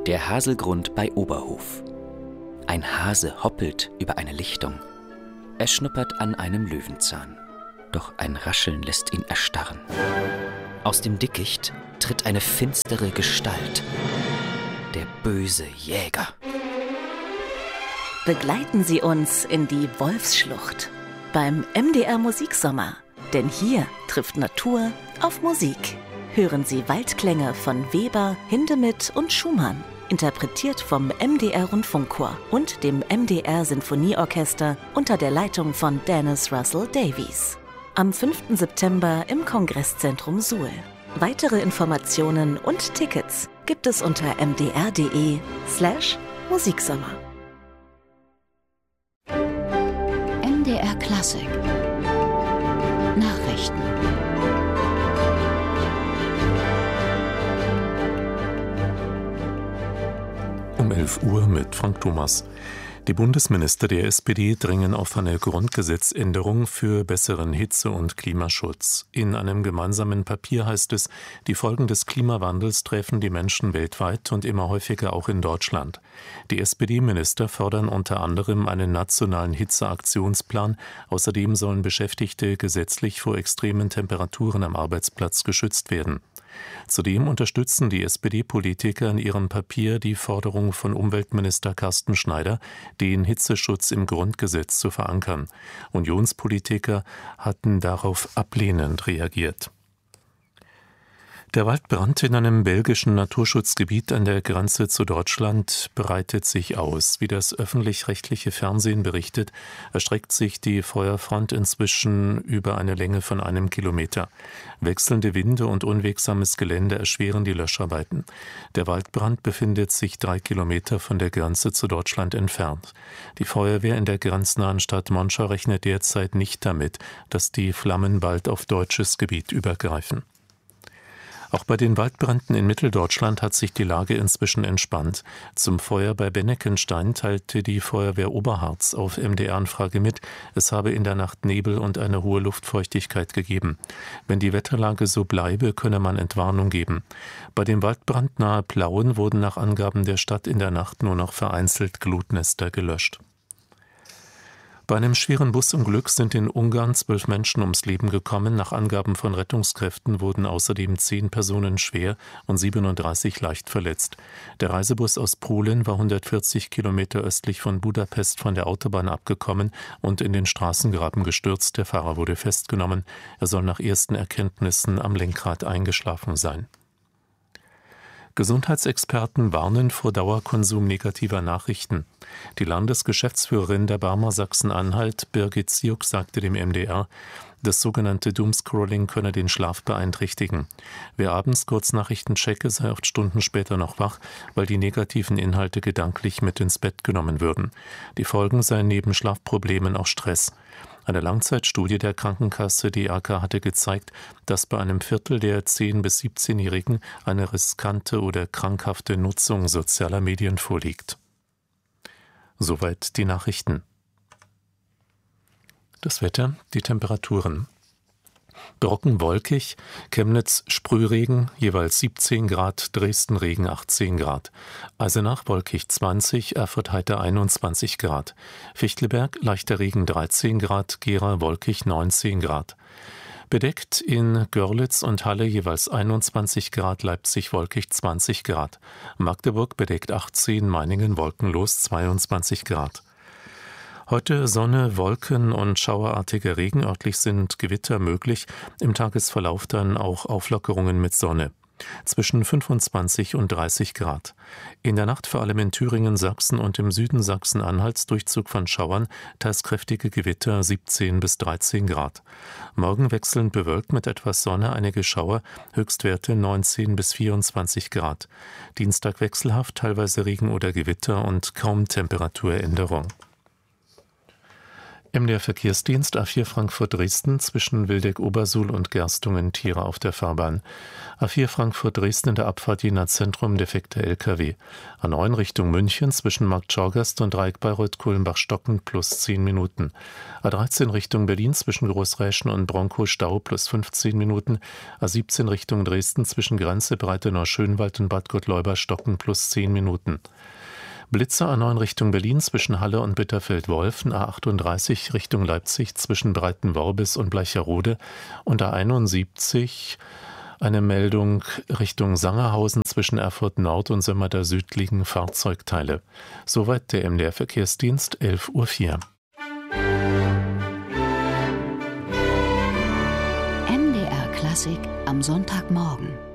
Der Haselgrund bei Oberhof. Ein Hase hoppelt über eine Lichtung. Er schnuppert an einem Löwenzahn. Doch ein Rascheln lässt ihn erstarren. Aus dem Dickicht tritt eine finstere Gestalt. Der böse Jäger. Begleiten Sie uns in die Wolfsschlucht beim MDR Musiksommer. Denn hier trifft Natur auf Musik. Hören Sie Waldklänge von Weber, Hindemith und Schumann. Interpretiert vom MDR Rundfunkchor und dem MDR Sinfonieorchester unter der Leitung von Dennis Russell Davies. Am 5. September im Kongresszentrum Suhl. Weitere Informationen und Tickets gibt es unter mdr.de/Musiksommer. MDR Klassik Nachrichten. Um 11 Uhr mit Frank Thomas. Die Bundesminister der SPD dringen auf eine Grundgesetzänderung für besseren Hitze- und Klimaschutz. In einem gemeinsamen Papier heißt es, die Folgen des Klimawandels treffen die Menschen weltweit und immer häufiger auch in Deutschland. Die SPD-Minister fordern unter anderem einen nationalen Hitzeaktionsplan. Außerdem sollen Beschäftigte gesetzlich vor extremen Temperaturen am Arbeitsplatz geschützt werden. Zudem unterstützen die SPD-Politiker in ihrem Papier die Forderung von Umweltminister Carsten Schneider, den Hitzeschutz im Grundgesetz zu verankern. Unionspolitiker hatten darauf ablehnend reagiert. Der Waldbrand in einem belgischen Naturschutzgebiet an der Grenze zu Deutschland breitet sich aus. Wie das öffentlich-rechtliche Fernsehen berichtet, erstreckt sich die Feuerfront inzwischen über eine Länge von 1 Kilometer. Wechselnde Winde und unwegsames Gelände erschweren die Löscharbeiten. Der Waldbrand befindet sich 3 Kilometer von der Grenze zu Deutschland entfernt. Die Feuerwehr in der grenznahen Stadt Monschau rechnet derzeit nicht damit, dass die Flammen bald auf deutsches Gebiet übergreifen. Auch bei den Waldbränden in Mitteldeutschland hat sich die Lage inzwischen entspannt. Zum Feuer bei Benneckenstein teilte die Feuerwehr Oberharz auf MDR-Anfrage mit, es habe in der Nacht Nebel und eine hohe Luftfeuchtigkeit gegeben. Wenn die Wetterlage so bleibe, könne man Entwarnung geben. Bei dem Waldbrand nahe Plauen wurden nach Angaben der Stadt in der Nacht nur noch vereinzelt Glutnester gelöscht. Bei einem schweren Busunglück sind in Ungarn 12 Menschen ums Leben gekommen. Nach Angaben von Rettungskräften wurden außerdem 10 Personen schwer und 37 leicht verletzt. Der Reisebus aus Polen war 140 Kilometer östlich von Budapest von der Autobahn abgekommen und in den Straßengraben gestürzt. Der Fahrer wurde festgenommen. Er soll nach ersten Erkenntnissen am Lenkrad eingeschlafen sein. Gesundheitsexperten warnen vor Dauerkonsum negativer Nachrichten. Die Landesgeschäftsführerin der Barmer Sachsen-Anhalt, Birgit Ziuk, sagte dem MDR, das sogenannte Doomscrolling könne den Schlaf beeinträchtigen. Wer abends Kurznachrichten checke, sei oft Stunden später noch wach, weil die negativen Inhalte gedanklich mit ins Bett genommen würden. Die Folgen seien neben Schlafproblemen auch Stress. Eine Langzeitstudie der Krankenkasse DAK hatte gezeigt, dass bei einem Viertel der 10- bis 17-Jährigen eine riskante oder krankhafte Nutzung sozialer Medien vorliegt. Soweit die Nachrichten. Das Wetter, die Temperaturen. Brocken wolkig, Chemnitz Sprühregen, jeweils 17 Grad, Dresden Regen 18 Grad. Eisenach wolkig 20, Erfurt heiter 21 Grad. Fichtelberg leichter Regen 13 Grad, Gera wolkig 19 Grad. Bedeckt in Görlitz und Halle jeweils 21 Grad, Leipzig wolkig 20 Grad. Magdeburg bedeckt 18, Meiningen wolkenlos 22 Grad. Heute Sonne, Wolken und schauerartiger Regen, örtlich sind Gewitter möglich, im Tagesverlauf dann auch Auflockerungen mit Sonne. Zwischen 25 und 30 Grad. In der Nacht vor allem in Thüringen, Sachsen und im Süden Sachsen-Anhalts Durchzug von Schauern, teils kräftige Gewitter 17 bis 13 Grad. Morgen wechselnd bewölkt mit etwas Sonne, einige Schauer, Höchstwerte 19 bis 24 Grad. Dienstag wechselhaft, teilweise Regen oder Gewitter und kaum Temperaturänderung. MDR Verkehrsdienst A4 Frankfurt-Dresden zwischen Wildeck-Obersuhl und Gerstungen Tiere auf der Fahrbahn. A4 Frankfurt-Dresden in der Abfahrt Jena Zentrum defekter LKW. A9 Richtung München zwischen Markt Schaugerst und Dreieck Bayreuth-Kulmbach-Stocken plus 10 Minuten. A13 Richtung Berlin zwischen Großräschen und Bronkow-Stau plus 15 Minuten. A17 Richtung Dresden zwischen Grenze Breitenau-Schönwald und Bad Gottleuber-Stocken plus 10 Minuten. Blitzer A9 Richtung Berlin zwischen Halle und Bitterfeld-Wolfen, A38 Richtung Leipzig zwischen Breitenworbis und Bleicherode und A71 eine Meldung Richtung Sangerhausen zwischen Erfurt Nord und Sömmerda Süd liegen Fahrzeugteile. Soweit der MDR Verkehrsdienst, 11:04 Uhr. MDR Klassik am Sonntagmorgen.